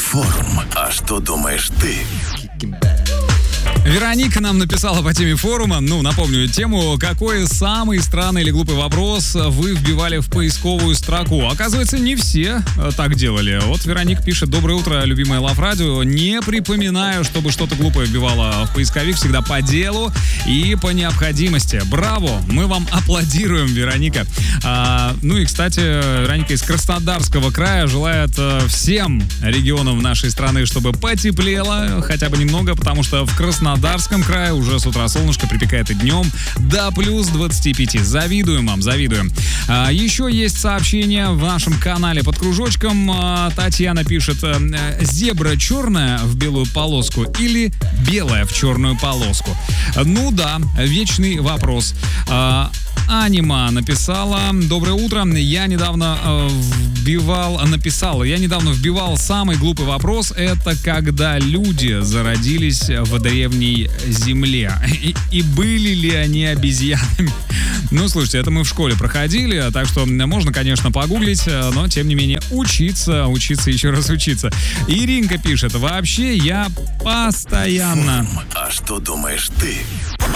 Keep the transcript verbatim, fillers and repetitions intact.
Форум. А что думаешь ты? Вероника нам написала по теме форума. Ну, напомню тему: какой самый странный или глупый вопрос вы вбивали в поисковую строку? Оказывается, не все так делали. Вот Вероника пишет: доброе утро, любимое Лав Радио. Не припоминаю, чтобы что-то глупое вбивала в поисковик. Всегда по делу и по необходимости. Браво! Мы вам аплодируем, Вероника. А, ну и, кстати, Вероника из Краснодарского края желает всем регионам нашей страны, чтобы потеплело хотя бы немного, потому что в Краснодарском В Краснодарском крае уже с утра солнышко, припекает и днем до плюс двадцати пяти. Завидуем вам, завидуем. А, еще есть сообщение в нашем канале под кружочком. А, Татьяна пишет: зебра черная в белую полоску или белая в черную полоску? Ну да, вечный вопрос. А, Анима написала: доброе утро, я недавно э, вбивал, написала, я недавно вбивал самый глупый вопрос: это когда люди зародились в древней земле. И, и были ли они обезьянами? Ну, слушайте, это мы в школе проходили, так что можно, конечно, погуглить, но, тем не менее, учиться, учиться, еще раз учиться. Иринка пишет: вообще я постоянно... Форум. А что думаешь ты?